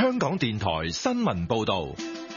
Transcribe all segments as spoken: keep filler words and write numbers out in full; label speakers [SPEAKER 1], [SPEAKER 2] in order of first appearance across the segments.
[SPEAKER 1] 香港電台新聞報道。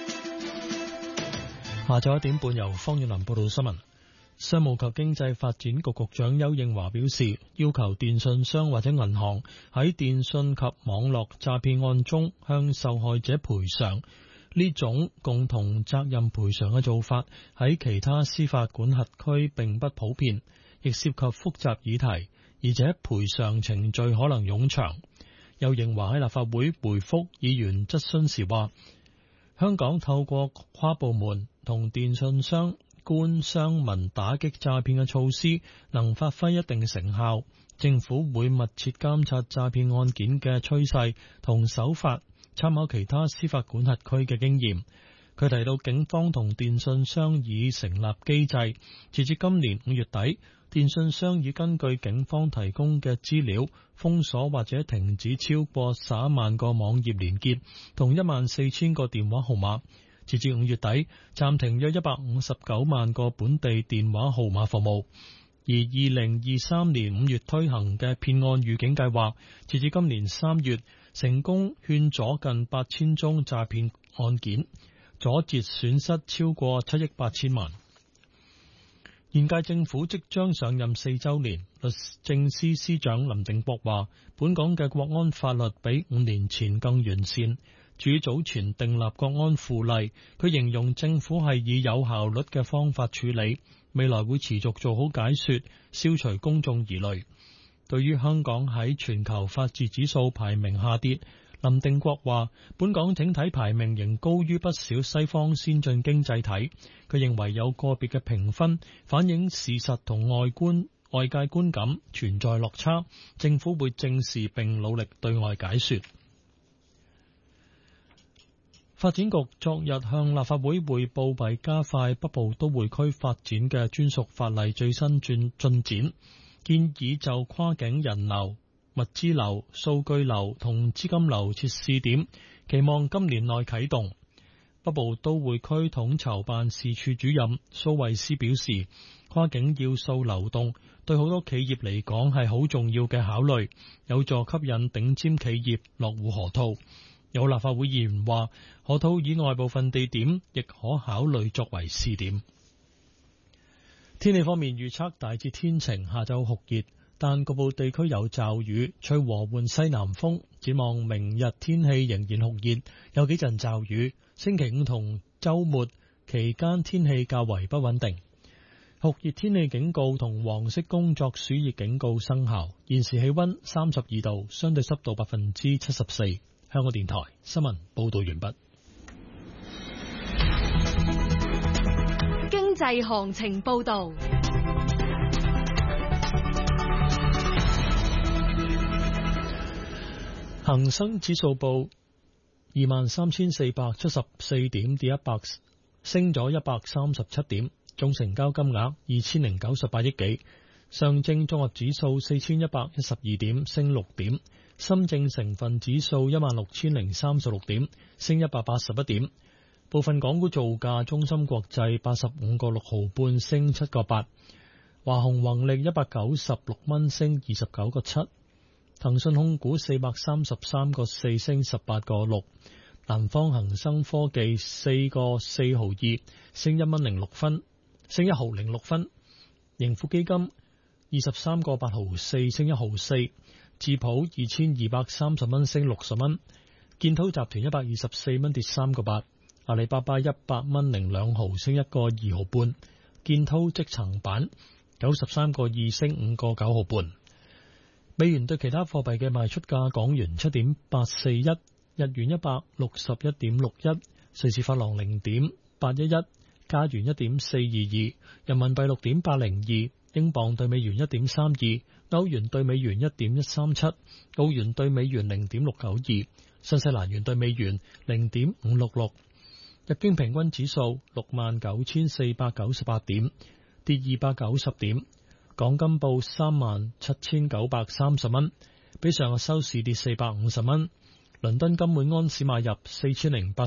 [SPEAKER 2] 下晝一點半由方遠林報道新聞。商務及經濟發展局局長丘應樺表示，要求電信商或者銀行喺電信及網絡詐騙案中向受害者賠償，呢種共同責任賠償嘅做法喺其他司法管轄區並不普遍，亦涉及複雜議題，而且賠償程序可能冗長。丘應樺喺立法會回覆議員質詢時話，香港透過跨部門同電信商官商民打擊詐騙嘅措施能發揮一定成效，政府會密切監察詐騙案件嘅趨勢同手法，參考其他司法管轄區嘅經驗。佢提到警方同電信商已成立機制，截至今年五月底，電信商已根據警方提供嘅資料封鎖或者停止超過十一萬個網頁連結同一萬四千個電話號碼。截至五月底，暫停約一百五十九萬個本地電話號碼服務。而二零二三年五月推行嘅騙案預警計劃，截至今年三月，成功勸阻近八千宗詐騙案件，阻截損失超過七億八千萬。現屆政府即將上任四週年，律政司司長林定國話，本港嘅國安法律比五年前更完善。至於早前訂立國安附例，佢形容政府係以有效率嘅方法處理，未來會持續做好解說，消除公眾疑慮。對於香港喺全球法治指數排名下跌，林定國話，本港整體排名仍高於不少西方先進經濟體。佢認為有個別嘅評分反映事實同外觀外界觀感存在落差，政府會正視並努力對外解說。發展局昨日向立法會匯報為加快北部都會區發展嘅專屬法例最新進進展，建議就跨境人流、物資流、數據流同資金流設試點，期望今年內啟動。北部都會區統籌辦事處主任蘇慧思表示，跨境要素流動對好多企業嚟講係好重要嘅考慮，有助吸引頂尖企業落戶河套。有立法會議員話，河套以外部分地點亦可考慮作為試點。天氣方面預測大致天晴，下晝酷熱，但局部地區有驟雨，吹和緩西南風。展望明日天氣仍然酷熱，有幾陣驟雨。星期五同週末期間天氣較為不穩定。酷熱天氣警告同黃色工作暑熱警告生效。現時氣溫三十二度，相對濕度百分之七十四。香港電台新聞報道完畢。
[SPEAKER 3] 經濟行情報道。
[SPEAKER 2] 恒生指數報二萬三千四百七十四點，跌一百，升咗一百三十七點，總成交金額二千零九十八億幾。上證綜合指數四千一百一十二點，升六點。深證成分指數一萬六千零三十六點，升一百八十一點。部分港股造價，中芯國際八十五個六毫半，升七個八。華虹宏力一百九十六蚊，升二十九個七。騰訊控股四百三十三個四，升十八個六。南方恒生科技四個四毫二，升一蚊零六分，升一毫零六分。盈富基金二十三個八毫四，升一毫四。智普二千二百三十蚊，升六十蚊。建滔集團一百二十四蚊，跌三個八。阿里巴巴一百蚊零兩毫，升一個二毫半。建滔積層板九十三個二，升五個九毫半。美元對其他貨幣嘅賣出價：港元七點八四一，日元一百六十一點六一，瑞士法郎零點八一一，加元一點四二二，人民幣六點八零二。英鎊兌美元一點三二，歐元兌美元一點一三七，澳元兌美元零點六九二，新西蘭元兌美元零點五六六。日經平均指數六萬九千四百九十八點，跌二百九十點。港金報三萬七千九百三十蚊，比上日收市跌四百五十蚊。倫敦金每安士買入四千零八